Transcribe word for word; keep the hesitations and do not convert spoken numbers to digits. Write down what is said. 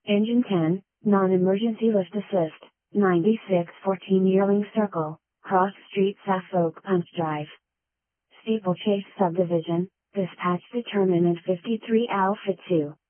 Engine ten, non-emergency lift assist, ninety-six fourteen Yearling Circle, Cross Street, Suffolk Punch Drive. Steeplechase Subdivision, dispatch determinant fifty-three Alpha two.